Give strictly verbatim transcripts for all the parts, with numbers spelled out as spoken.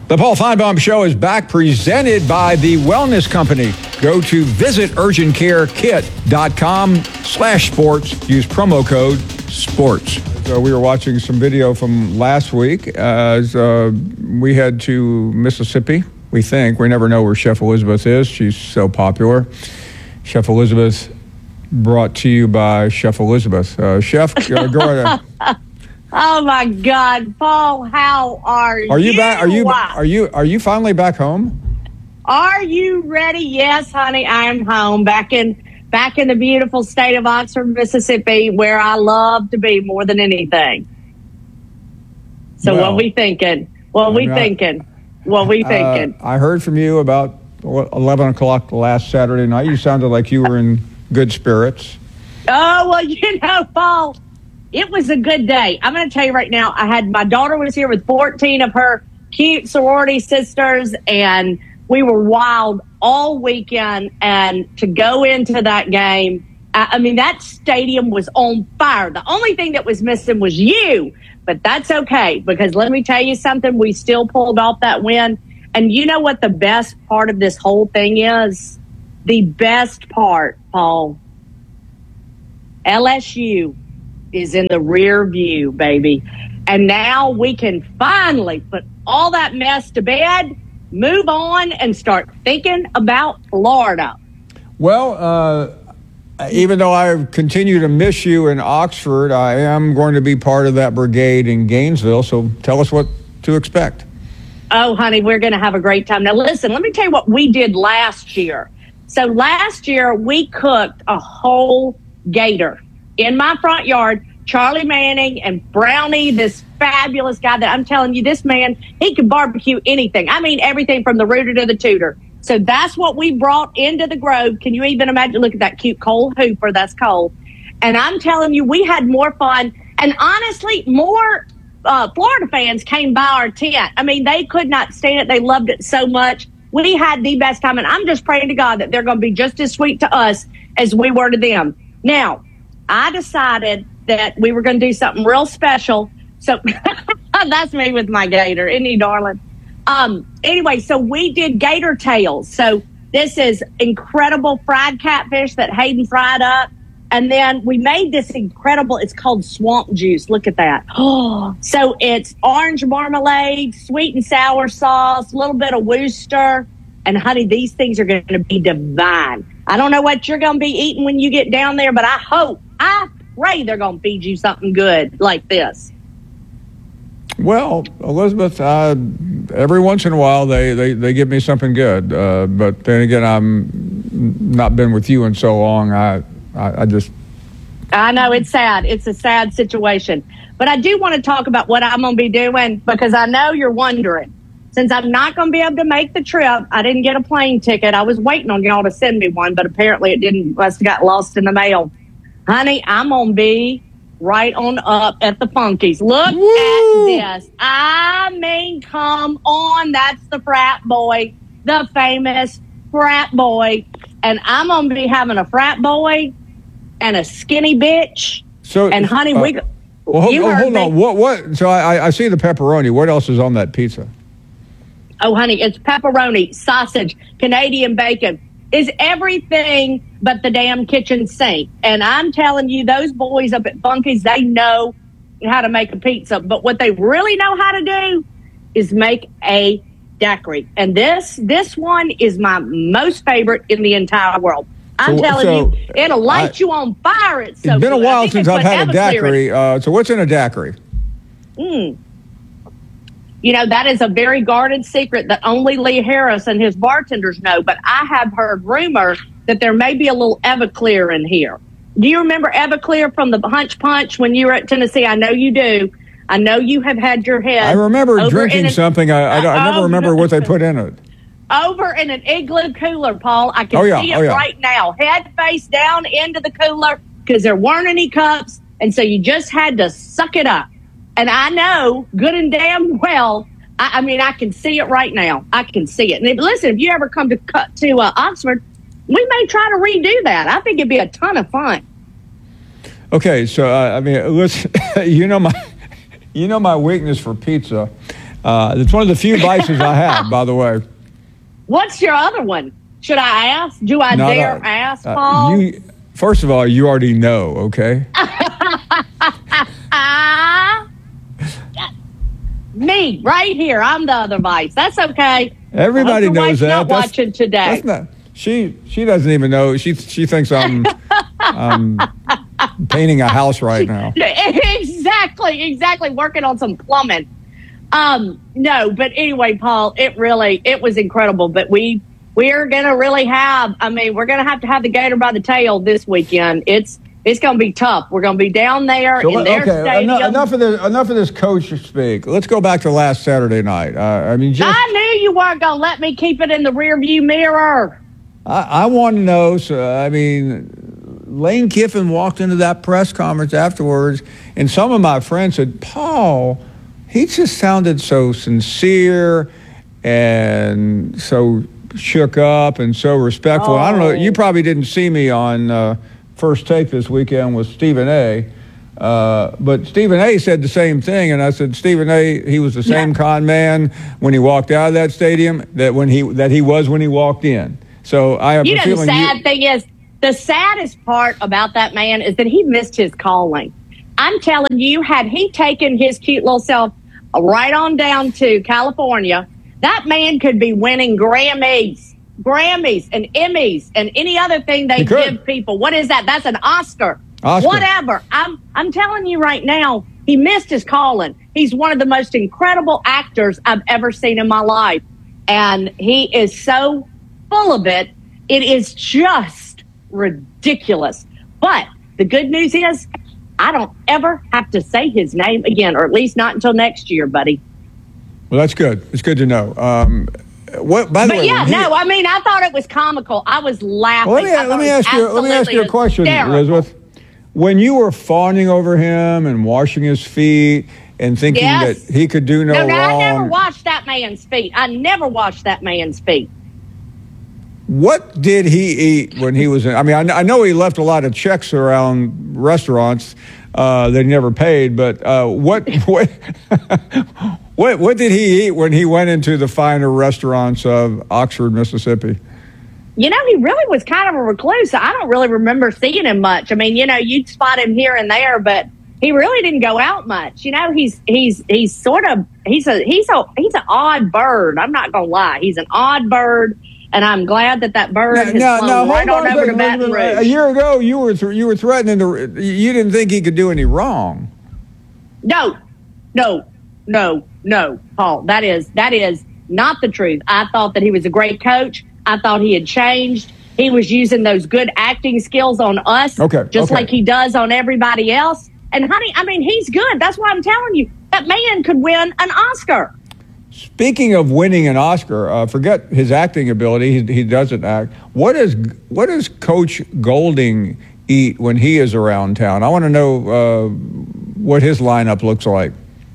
The Paul Feinbaum Show is back, presented by the Wellness Company. Go to visit urgent care kit dot com slash sports. Use promo code SPORTS. So we were watching some video from last week as uh, we head to Mississippi, we think. We never know where Chef Elizabeth is. She's so popular. Chef Elizabeth, brought to you by Chef Elizabeth. Uh, Chef, uh, go right ahead. Oh my God, Paul, how are you? Are you back? Are you are you are you finally back home? Are you ready? Yes, honey, I am home, back in back in the beautiful state of Oxford, Mississippi, where I love to be more than anything. So well, what we thinking? What we not, thinking? What we thinking? Uh, I heard from you about eleven o'clock last Saturday night. You sounded like you were in good spirits. Oh well, you know, Paul. It was a good day. I'm going to tell you right now, I had my daughter was here with fourteen of her cute sorority sisters, and we were wild all weekend. And to go into that game, I, I mean, that stadium was on fire. The only thing that was missing was you, but that's okay, because let me tell you something, we still pulled off that win. And you know what the best part of this whole thing is? The best part, Paul, L S U is in the rear view, baby. And now we can finally put all that mess to bed, move on, and start thinking about Florida. Well, uh, even though I continue to miss you in Oxford, I am going to be part of that brigade in Gainesville. So tell us what to expect. Oh, honey, we're going to have a great time. Now, listen, let me tell you what we did last year. So last year, we cooked a whole gator in my front yard. Charlie Manning and Brownie, this fabulous guy that I'm telling you, this man, he can barbecue anything. I mean, everything from the rooter to the tutor. So that's what we brought into the Grove. Can you even imagine? Look at that cute Cole Hooper. That's Cole. And I'm telling you, we had more fun. And honestly, more uh, Florida fans came by our tent. I mean, they could not stand it. They loved it so much. We had the best time. And I'm just praying to God that they're going to be just as sweet to us as we were to them. Now, I decided that we were going to do something real special. So that's me with my gator, isn't he, darling? Um, anyway, so we did gator tails. So this is incredible fried catfish that Hayden fried up. And then we made this incredible, it's called swamp juice. Look at that. Oh, so it's orange marmalade, sweet and sour sauce, a little bit of Worcester. And honey, these things are going to be divine. I don't know what you're going to be eating when you get down there, but I hope, I pray they're going to feed you something good like this. Well, Elizabeth, uh, every once in a while they, they, they give me something good. Uh, but then again, I'm not been with you in so long. I, I, I just... I know, it's sad. It's a sad situation. But I do want to talk about what I'm going to be doing, because I know you're wondering. Since I'm not going to be able to make the trip, I didn't get a plane ticket. I was waiting on y'all to send me one, but apparently it didn't. Must have got lost in the mail. Honey, I'm going to be right on up at the Funkies. Look Woo! At this. I mean, come on. That's the frat boy, the famous frat boy. And I'm going to be having a frat boy and a skinny bitch. So, and honey, uh, we... Well, hold, oh, hold on. What, what? So I, I see the pepperoni. What else is on that pizza? Oh, honey, it's pepperoni, sausage, Canadian bacon. Is everything but the damn kitchen sink. And I'm telling you, those boys up at Funky's, they know how to make a pizza. But what they really know how to do is make a daiquiri. And this this one is my most favorite in the entire world. I'm so, telling so you, it'll light I, you on fire. It's so It's been good. a while since I've had a daiquiri. Uh, so what's in a daiquiri? Mm. You know, that is a very guarded secret that only Lee Harris and his bartenders know. But I have heard rumor that there may be a little Everclear in here. Do you remember Everclear from the Hunch Punch when you were at Tennessee? I know you do. I know you have had your head. I remember drinking an, something. I, I, I never uh, remember what they put in it. Over in an igloo cooler, Paul. I can oh, yeah. see it oh, yeah. right now. Head face down into the cooler because there weren't any cups. And so you just had to suck it up. And I know good and damn well, I, I mean, I can see it right now. I can see it. And if, listen, if you ever come to to uh, Oxford, we may try to redo that. I think it'd be a ton of fun. Okay, so, uh, I mean, listen, you know my you know my weakness for pizza. Uh, Uh, it's one of the few vices I have, by the way. What's your other one? Should I ask? Do I No, dare no. ask, Uh, Paul? you, first of all, you already know, okay? Ah, me, right here. I'm the other vice. That's okay. Everybody I hope your knows wife's that. Not That's- watching today. That's not. She she doesn't even know. She she thinks I'm I'm painting a house right now. exactly, exactly. Working on some plumbing. Um, no, but anyway, Paul, it really it was incredible. But we we are gonna really have. I mean, we're gonna have to have the gator by the tail this weekend. It's it's gonna be tough. We're gonna be down there So, in their okay, stadium. enough, enough of this. Enough of this coach speak. Let's go back to last Saturday night. Uh, I mean, just I knew you weren't gonna let me keep it in the rearview mirror. I, I want to know. So, I mean, Lane Kiffin walked into that press conference afterwards, and some of my friends said, "Paul, he just sounded so sincere and so shook up and so respectful." Oh. I don't know. You probably didn't see me on uh, First Take this weekend with Stephen A. Uh, but Stephen A. said the same thing, and I said, Stephen A. he was the same Yeah. con man when he walked out of that stadium that when he that he was when he walked in. So I have You a know, the feeling sad you, thing is, the saddest part about that man is that he missed his calling. I'm telling you, had he taken his cute little self right on down to California, that man could be winning Grammys, Grammys and Emmys and any other thing they He could. give people. What is that? That's an Oscar. Oscar. Whatever. I'm I'm telling you right now, he missed his calling. He's one of the most incredible actors I've ever seen in my life. And he is so full of it. It is just ridiculous. But the good news is I don't ever have to say his name again, or at least not until next year, buddy. well, that's good. It's good to know. Um, what? By the But way, yeah, when he- no, I mean, I thought it was comical. I was laughing. Well, let me, I let thought me it was ask you. Let me ask you a absolutely question, hysterical. Elizabeth. When you were fawning over him and washing his feet and thinking Yes. that he could do no, No, no, wrong, I never washed that man's feet. I never washed that man's feet. what did he eat when he was in? I mean, I, kn- I know he left a lot of checks around restaurants uh, that he never paid, but uh, what what what what did he eat when he went into the finer restaurants of Oxford, Mississippi? You know, he really was kind of a recluse. I don't really remember seeing him much. I mean, you know, you'd spot him here and there, but he really didn't go out much. You know, he's he's he's sort of he's a he's a he's an odd bird. I'm not gonna lie, he's an odd bird, and I'm glad that that bird has Now, flown now, right hold on on a over to second, Baton Elizabeth. Rouge. A year ago, you were th- you were threatening to. You didn't think he could do any wrong. No, no, no, no, Paul. That is that is not the truth. I thought that he was a great coach. I thought he had changed. He was using those good acting skills on us, Okay, just okay. like he does on everybody else. And honey, I mean, he's good. That's why I'm telling you, that man could win an Oscar. Speaking of winning an Oscar, uh, forget his acting ability. He, he doesn't act. What is what does Coach Golding eat when he is around town? I want to know uh, what his lineup looks like.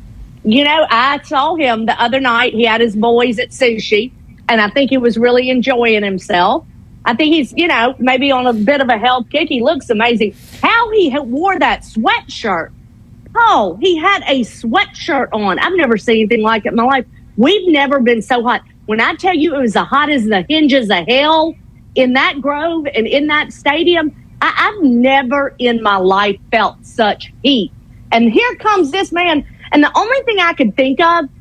You know, I saw him the other night. He had his boys at sushi, and I think he was really enjoying himself. I think he's, you know, maybe on a bit of a health kick. He looks amazing. How he ha- wore that sweatshirt. Oh, he had a sweatshirt on. I've never seen anything like it in my life. We've never been so hot. When I tell you it was the hot as the hinges of hell in that grove and in that stadium, I- I've never in my life felt such heat. And here comes this man. And the only thing I could think of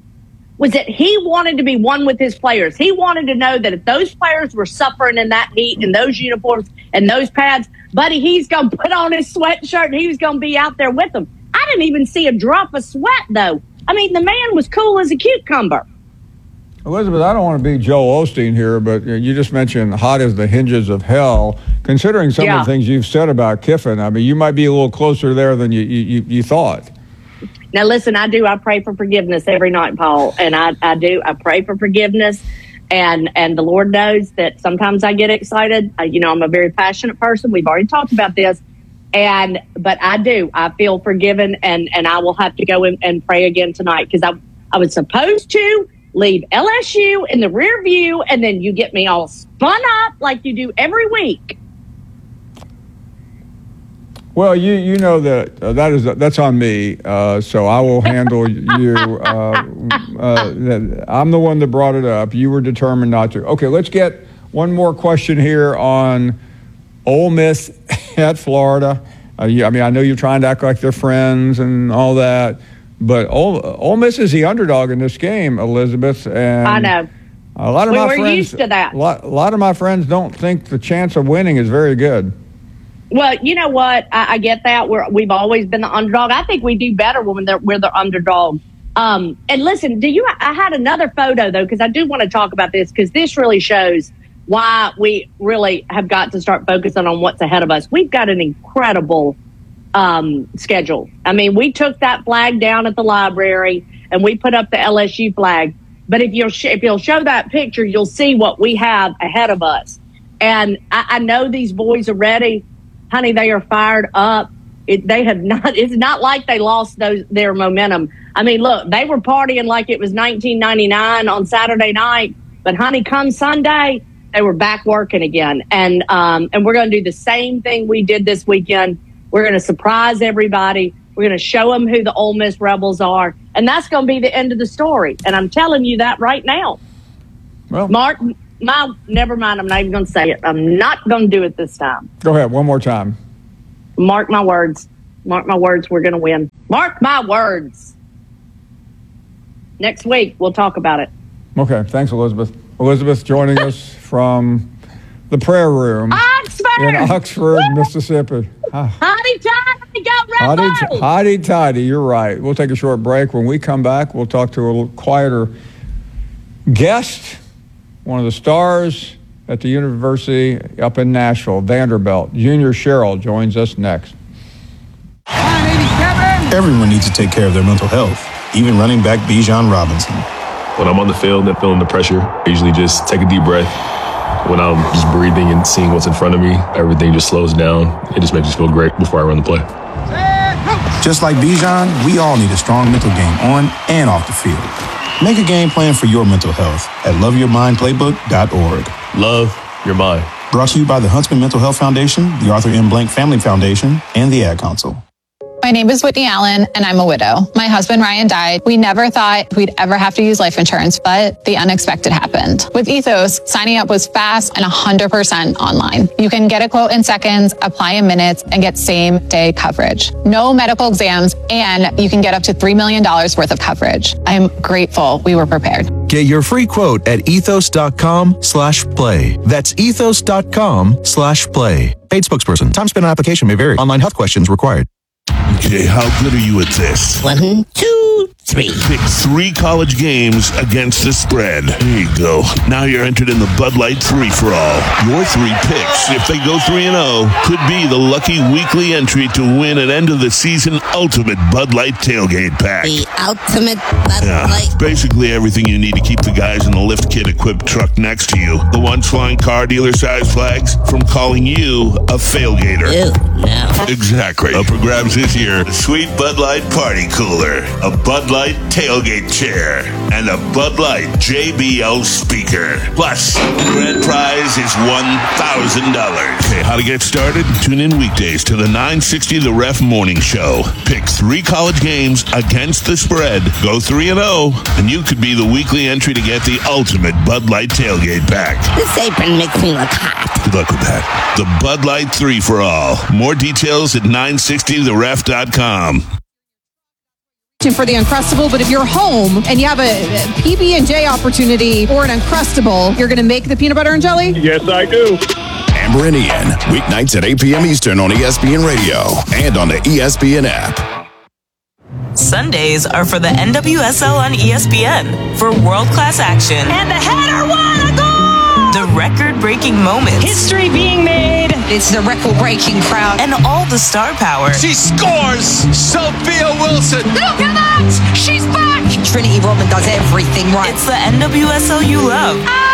was that he wanted to be one with his players. He wanted to know that if those players were suffering in that heat and those uniforms and those pads, buddy, he's going to put on his sweatshirt and he was going to be out there with them. I didn't even see a drop of sweat, though. I mean, the man was cool as a cucumber. Elizabeth, I don't want to be Joel Osteen here, but you just mentioned hot as the hinges of hell. Considering some Yeah. of the things you've said about Kiffin, I mean, you might be a little closer there than you you, you thought. Now, listen, I do. I pray for forgiveness every night, Paul, and I, I do. I pray for forgiveness, and and the Lord knows that sometimes I get excited. Uh, you know, I'm a very passionate person. We've already talked about this, and but I do. I feel forgiven, and and I will have to go in and pray again tonight because I I was supposed to leave L S U in the rear view, and then you get me all spun up like you do every week. Well, you you know that uh, that is that's on me. Uh, so I will handle you. Uh, uh, I'm the one that brought it up. You were determined not to. Okay, let's get one more question here on Ole Miss at Florida. Uh, you, I mean, I know you're trying to act like they're friends and all that, but Ole, Ole Miss is the underdog in this game, Elizabeth. And I know. A lot of we my were friends, used to that. A lot, a lot of my friends don't think the chance of winning is very good. Well, you know what? I, I get that. We're, we've always been the underdog. I think we do better when they're, we're the underdog. Um, and listen, do you? I had another photo, though, because I do want to talk about this, because this really shows why we really have got to start focusing on what's ahead of us. We've got an incredible um, schedule. I mean, we took that flag down at the library, and we put up the L S U flag. But if you'll, sh- if you'll show that picture, you'll see what we have ahead of us. And I, I know these boys are ready. Honey, they are fired up. It, they have not. It's not like they lost those their momentum. I mean, look, they were partying like it was nineteen ninety-nine on Saturday night. But honey, come Sunday, they were back working again. And um, and we're going to do the same thing we did this weekend. We're going to surprise everybody. We're going to show them who the Ole Miss Rebels are, and that's going to be the end of the story. And I'm telling you that right now. Well, Mark. My, never mind, I'm not even going to say it. I'm not going to do it this time. Go ahead, one more time. Mark my words. Mark my words, we're going to win. Mark my words. Next week, we'll talk about it. Okay, thanks, Elizabeth. Elizabeth joining us from the prayer room. Oxford! In Oxford, Woo! Mississippi. Hotty toddy, go Rebels! Hotty toddy, you're right. We'll take a short break. When we come back, we'll talk to a little quieter guest. One of the stars at the university up in Nashville, Vanderbilt. Junior Sherrill joins us next. Everyone needs to take care of their mental health, even running back Bijan Robinson. When I'm on the field and feeling the pressure, I usually just take a deep breath. When I'm just breathing and seeing what's in front of me, everything just slows down. It just makes me feel great before I run the play. Just like Bijan, we all need a strong mental game on and off the field. Make a game plan for your mental health at love your mind playbook dot org. Love your mind. Brought to you by the Huntsman Mental Health Foundation, the Arthur M. Blank Family Foundation, and the Ad Council. My name is Whitney Allen, and I'm a widow. My husband, Ryan, died. We never thought we'd ever have to use life insurance, but the unexpected happened. With Ethos, signing up was fast and one hundred percent online. You can get a quote in seconds, apply in minutes, and get same-day coverage. No medical exams, and you can get up to three million dollars worth of coverage. I'm grateful we were prepared. Get your free quote at ethos.com slash play. That's ethos.com slash play. Paid spokesperson. Time spent on application may vary. Online health questions required. Okay, how good are you at this? One, two, three. Pick three college games against the spread. There you go. Now you're entered in the Bud Light three-for-all. Your three picks, if they go three and oh, could be the lucky weekly entry to win an end-of-the-season ultimate Bud Light tailgate pack. The ultimate Bud yeah, Light. Basically everything you need to keep the guys in the lift kit-equipped truck next to you. The ones flying car dealer-sized flags from calling you a failgater. Ew, no. Exactly. Up for grabs this year, the sweet Bud Light party cooler, a Bud Light tailgate chair, and a Bud Light J B L speaker. Plus, the grand prize is one thousand dollars. Okay, how to get started? Tune in weekdays to the nine sixty The Ref Morning Show. Pick three college games against the spread. Go three and oh, and you could be the weekly entry to get the ultimate Bud Light tailgate pack. This apron makes me look hot. Good luck with that. The Bud Light three for all. More details at nine sixty the ref dot com. For the Uncrustable, but if you're home and you have a P B and J opportunity or an Uncrustable, you're going to make the peanut butter and jelly? Yes, I do. Amber and Ian, weeknights at eight p.m. Eastern on E S P N Radio and on the E S P N app. Sundays are for the N W S L on E S P N for world-class action. And the header, what a goal! The record-breaking moments. History being made. It's the record-breaking crowd. And all the star power. She scores! Sophia Wilson! Look at that! She's back! Trinity Rodman does everything right. It's the N W S L you love.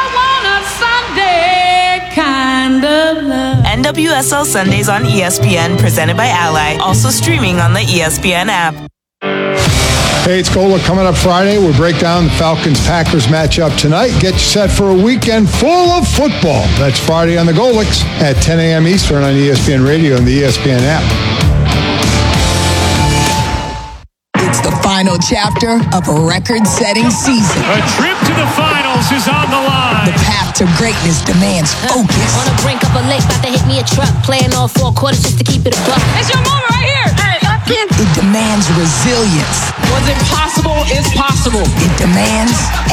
I want a Sunday kind of love. N W S L Sundays on E S P N, presented by Ally. Also streaming on the E S P N app. Hey, it's Gola. Coming up Friday, we'll break down the Falcons-Packers matchup tonight. Get you set for a weekend full of football. That's Friday on the Golics at ten a.m. Eastern on E S P N Radio and the E S P N app. It's the final chapter of a record-setting season. A trip to the finals is on the line. The path to greatness demands focus. On the brink of a lake, about to hit me a truck. Playing all four quarters just to keep it a buck. It's your moment right here. Hey, up in. It demands resilience. Was it possible? It's possible. It demands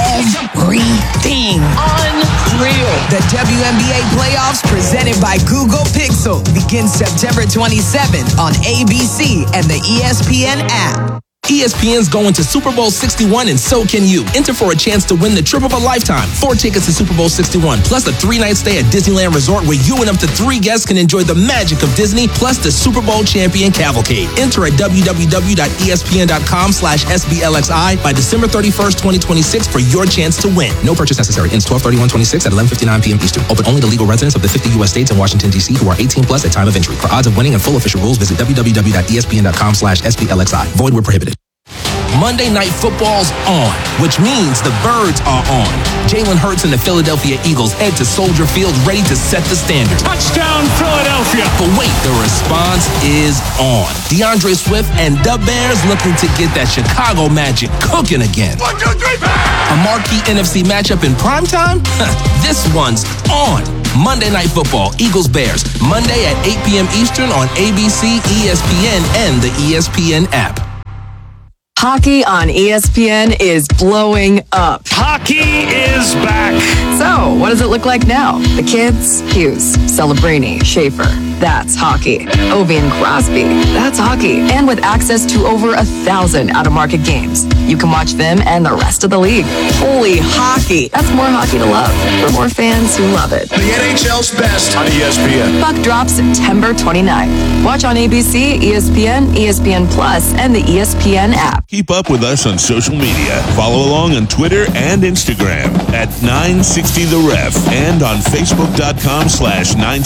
everything. Unreal. The W N B A playoffs presented by Google Pixel begins September twenty-seventh on A B C and the E S P N app. E S P N's going to Super Bowl sixty-one, and so can you. Enter for a chance to win the trip of a lifetime. Four tickets to Super Bowl sixty-one, plus a three-night stay at Disneyland Resort where you and up to three guests can enjoy the magic of Disney, plus the Super Bowl champion cavalcade. Enter at www.espn.com slash SBLXI by December thirty-first, twenty twenty-six for your chance to win. No purchase necessary. Ends twelve thirty-one twenty-six at eleven fifty-nine p.m. Eastern. Open only to legal residents of the fifty U S states and Washington, D C who are eighteen plus at time of entry. For odds of winning and full official rules, visit www.espn.com slash SBLXI. Void where prohibited. Monday Night Football's on, which means the Birds are on. Jalen Hurts and the Philadelphia Eagles head to Soldier Field ready to set the standard. Touchdown, Philadelphia. But wait, the response is on. DeAndre Swift and the Bears looking to get that Chicago magic cooking again. One, two, three, A marquee N F C matchup in primetime? This one's on. Monday Night Football, Eagles-Bears, Monday at eight p.m. Eastern on A B C, E S P N, and the E S P N app. Hockey on E S P N is blowing up. Hockey is back. So, what does it look like now? The kids? Hughes, Celebrini, Schaefer. That's hockey. Ovi and Crosby. That's hockey. And with access to over a thousand out-of-market games, you can watch them and the rest of the league. Holy hockey. That's more hockey to love for more fans who love it. The N H L's best on E S P N. Puck drops September twenty-ninth. Watch on A B C, E S P N, E S P N Plus, and the E S P N app. Keep up with us on social media. Follow along on Twitter and Instagram at nine sixty The Ref and on Facebook.com slash nine